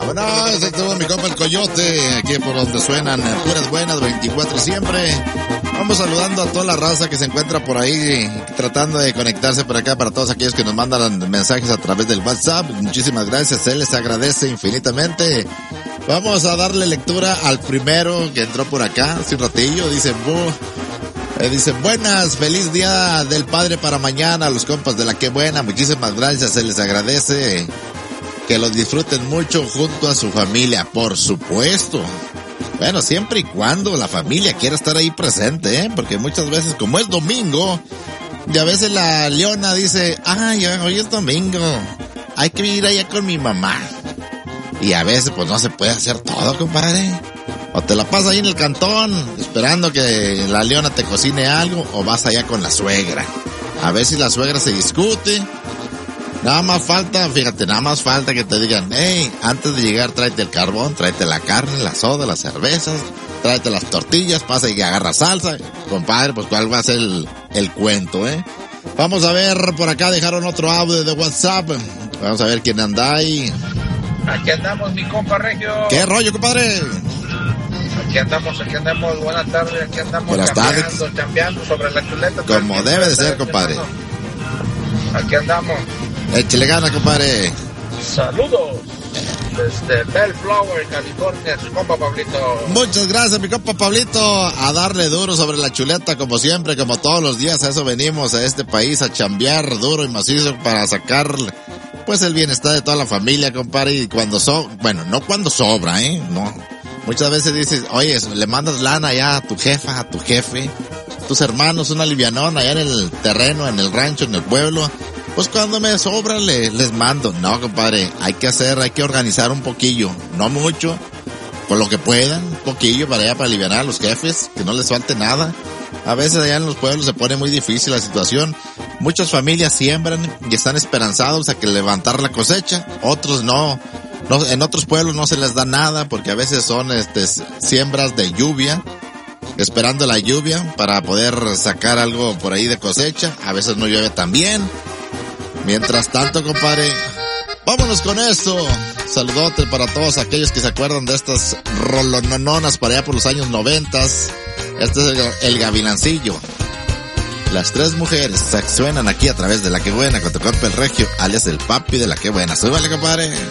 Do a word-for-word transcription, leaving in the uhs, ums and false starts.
Vámonos, ese estuvo mi compa el Coyote, aquí por donde suenan puras buenas, veinticuatro siempre. Vamos saludando a toda la raza que se encuentra por ahí, tratando de conectarse por acá, para todos aquellos que nos mandan mensajes a través del WhatsApp. Muchísimas gracias, se les agradece infinitamente. Vamos a darle lectura al primero que entró por acá hace un ratillo. Dice, eh, dice, buenas, feliz día del padre para mañana, los compas de la que buena. Muchísimas gracias, se les agradece. Que los disfruten mucho junto a su familia, por supuesto. Bueno, siempre y cuando la familia quiera estar ahí presente, ¿eh? Porque muchas veces, como es domingo, y a veces la Leona dice, ay, hoy es domingo, hay que ir allá con mi mamá. Y a veces, pues no se puede hacer todo, compadre. O te la pasas ahí en el cantón, esperando que la Leona te cocine algo, o vas allá con la suegra. A veces la suegra se discute. Nada más falta, fíjate, nada más falta que te digan, hey, antes de llegar tráete el carbón, tráete la carne, la soda, las cervezas, tráete las tortillas, pasa y agarra salsa. Compadre, pues cuál va a ser el, el cuento, ¿eh? Vamos a ver, por acá dejaron otro audio de WhatsApp. Vamos a ver quién anda ahí. Aquí andamos, mi compa Regio. ¿Qué rollo, compadre? Aquí andamos, aquí andamos, buenas tardes, aquí andamos. Buenas tardes. tardes. Chambeando sobre la chuleta. Como debe de ser, compadre. Aquí andamos. Échale gana, compadre. Saludos desde Bellflower, California, su compa Pablito. Muchas gracias, mi compa Pablito. A darle duro sobre la chuleta, como siempre, como todos los días. A eso venimos a este país, a chambear duro y macizo para sacar, pues, el bienestar de toda la familia, compadre. Y cuando so, bueno, no cuando sobra, ¿eh? No. Muchas veces dices, oye, le mandas lana ya a tu jefa, a tu jefe, a tus hermanos, una livianón allá en el terreno, en el rancho, en el pueblo. Pues cuando me sobra le, les mando. No, compadre, hay que hacer, hay que organizar un poquillo, no mucho, con lo que puedan, un poquillo para allá, para aliviar a los jefes, que no les falte nada. A veces allá en los pueblos se pone muy difícil la situación. Muchas familias siembran y están esperanzados a que levantar la cosecha, otros no. No, en otros pueblos no se les da nada porque a veces son este siembras de lluvia, esperando la lluvia para poder sacar algo por ahí de cosecha. A veces no llueve tan bien. Mientras tanto, compadre, vámonos con esto. Saludote para todos aquellos que se acuerdan de estas rolonononas para allá por los años noventas. Este es el, el Gavilancillo. Las tres mujeres suenan aquí a través de La Que Buena con tu compa el Regio, alias el papi de La Que Buena. Súbale, compadre.